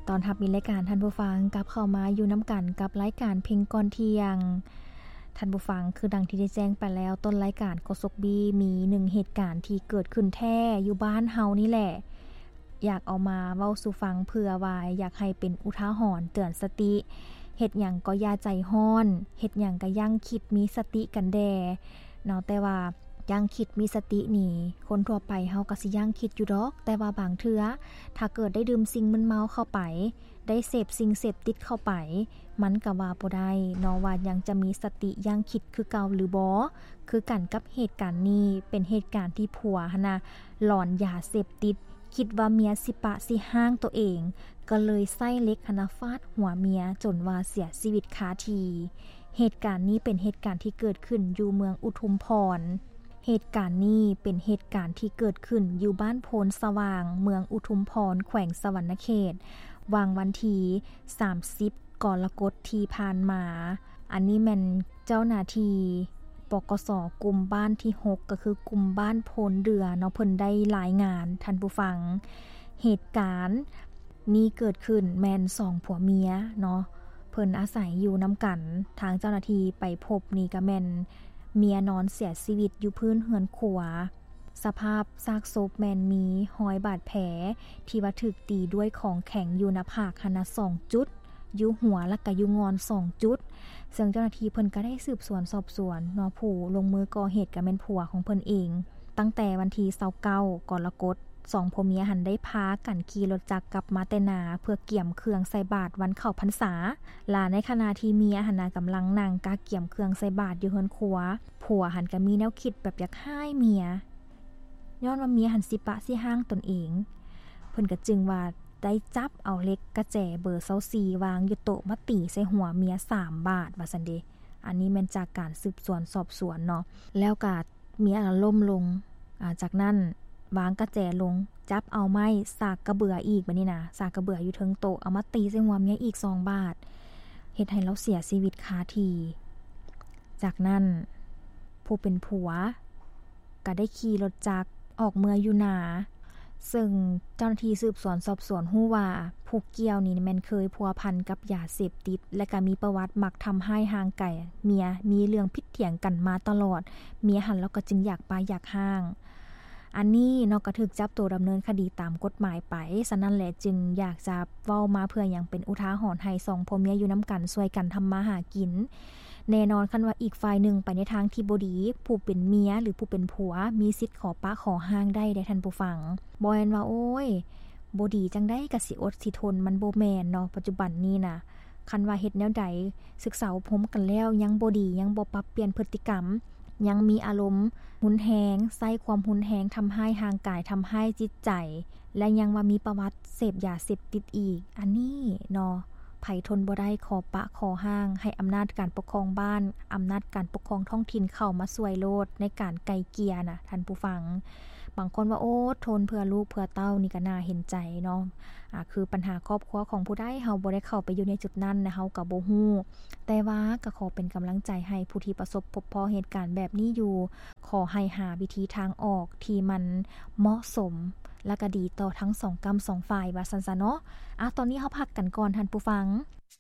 ตอนรับมีรายการท่านผู้ฟังกลับเข้ามาอยู่น้ำกันกับรายการเพลงก่อนเที่ยงท่านผู้ฟังคือดังที่ได้แจ้งไปแล้วต้นรายการโกศกบีมี1เหตุการณ์ที่เกิดขึ้นแท้อยู่บ้านเฮานี่แหละอยากเอามาเว้าสู่ฟังเพื่อว่าอยากให้เป็นอุทาหรณ์เตือนสติเฮ็ดหยังก็อย่าใจร้อนเฮ็ดหยังก็ยังคิดมีสติกันแดเนาะแต่ว่ายังคิดมีสตินี่คนทั่วไปเฮาก็สิยังคิดอยู่ดอกแต่ว่าบางเทื่อถ้าเกิดได้ดื่มสิ่งมึนเมาเข้าไปได้เสพสิ่งเสพติดเข้าไปมันก็ว่าบ่ได้เนาะว่ายังจะมีสติยังคิดคือเก่าหรือบ่คือกันกับเหตุการณ์นี้เป็นเหตุการณ์ที่ผัวหั่นน่ะหลอนยาเสพติดคิดว่าเมียสิปะสิห้างตัวเองก็เลยใส่เหล็กหั่นน่ะฟาดหัวเมียจนว่าเสียชีวิตคาที่เหตุการณ์นี้เป็นเหตุการณ์ที่เกิดขึ้นอยู่เมืองอุทุมพรเหตุการณ์นี้เป็นเหตุการณ์ที่เกิดขึ้นอยู่บ้านโพนสว่างเมืองอุทุมพรแขวงสวรรณเขตวางวันที่30กรกฎาคมที่ผ่านมาอันนี้แม่นเจ้าหน้าที่ปกส.กลุ่มบ้านที่6ก็คือกลุ่มบ้านโพนเดือเนาะเพิ่นได้รายงานท่านผู้ฟังเหตุการณ์นี้เกิดขึ้นแม่น2ผัวเมียเนาะเพิ่นอาศัยอยู่นำกันทางเจ้าหน้าที่ไปพบนี่ก็แม่นเมียนอนเสียชีวิตอยู่พื้นเรือนครัวสภาพซากศพแม่นมีรอยบาดแผลที่ว่าถูกตีด้วยของแข็งอยู่หน้าผากหั่นน่ะ2จุดอยู่หัวและก็อยู่งอน2จุดซึ่งเจ้าหน้าที่เพิ่นก็ได้สืบสวนสอบสวนเนาะผู้ลงมือก่อเหตุก็แม่นผัวของเพิ่นเองตั้งแต่วันที่29กรกฎาคม2ผัวเมียหันได้พากันขี่รถจักรกลับมาแต่นาเพื่อเกี่ยมเครื่องใส่บาตรวันเข้าพรรษาลาในขณะที่เมียหันน่ะกำลังนั่งกะเกี่ยมเครื่องใส่บาตรอยู่เฮือนครัวผัวหันก็มีแนวคิดแบบอยากให้เมียย้อนว่าเมียหันสิปะสิห้างตนเองเพิ่นก็จึงว่าได้จับเอาเหล็กกระแจเบอร์24วางอยู่โต๊ะมาตีใส่หัวเมีย3บาทว่าซั่นเด้อันนี้แม่นจากการสืบสวนสอบสวนเนาะแล้วก็เมียก็ล้มลงจากนั้นวางกระแจลงจับเอาไม้สากกระเบื่ออีกบัดนี้นะสากกระเบื่ออยู่เทิงโต๊ะเอามาตีใส่หัวเมียอีก2บาทเฮ็ดให้เราเสียชีวิตคาที่จากนั้นผู้เป็นผัวก็ได้ขี่รถจักรออกเมืองอยู่นาซึ่งเจ้าหน้าที่สืบสวนสอบสวนฮู้ว่าผู้เกี่ยวนี่แม่นเคยพัวพันกับยาเสพติดและก็มีประวัติมักทำให้ห่างไกลเมียมีเรื่องผิดเถียงกันมาตลอดเมียหันแล้วก็จึงอยากปาอยากห่างอันนี้เนาะก็ถูกจับตัวดำเนินคดีตามกฎหมายไปฉะนั้นแหละจึงอยากจะเว้ามาเพื่อหยังเป็นอุทาหรณ์ให้2ผัวเมียอยู่นำกันช่วยกันทำมาหากินแน่นอนคันว่าอีกฝ่ายหนึ่งไปในทางที่บ่ดีผู้เป็นเมียหรือผู้เป็นผัวมีสิทธิ์ขอปะขอห้างได้ท่านผู้ฟังบ่แม่นว่าโอ้ยบ่ดีจังได๋ก็สิอดสิทนมันบ่แม่นเนาะปัจจุบันนี้น่ะคันว่าเฮ็ดแนวใดศึกษาอบรมกันแล้วยังบ่ดียังบ่ปรับเปลี่ยนพฤติกรรมยังมีอารมณ์หุนแฮงใส่ความหุนแฮงทำให้ห่างกายทำให้จิตใจและยังว่ามีประวัติเสพยาเสพติดอีกอันนี้เนาะไผทนบ่ได้ขอปะขอห้างให้อำนาจการปกครองบ้านอำนาจการปกครองท้องถิ่นเข้ามาช่วยโลดในการไกล่เกลี่ยน่ะท่านผู้ฟังบางคนว่าโอ้ทนเพื่อลูกเพื่อเต้านี่ก็น่าเห็นใจเนาะคือปัญหาครอบครัวของผู้ใดเฮาบ่ได้เข้าไปอยู่ในจุดนั้นนะเฮาก็บ่ฮู้แต่ว่าก็ขอเป็นกำลังใจให้ผู้ที่ประสบพบพอเหตุการณ์แบบนี้อยู่ขอให้หาวิธีทางออกที่มันเหมาะสมและก็ดีต่อทั้ง2กรรม2ฝ่ายว่าซั่นซะเนาะตอนนี้เฮาพักกันก่อนท่านผู้ฟัง